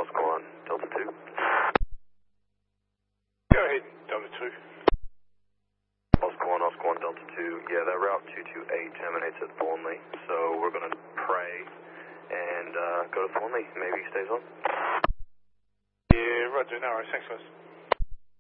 Oscar 1, Delta 2. Go ahead, Delta 2. Oscar 1, Delta 2. Yeah, that route 228 terminates at Thornley, so we're going to pray and go to Thornley. Maybe he stays on. Yeah, roger, no worries, thanks guys.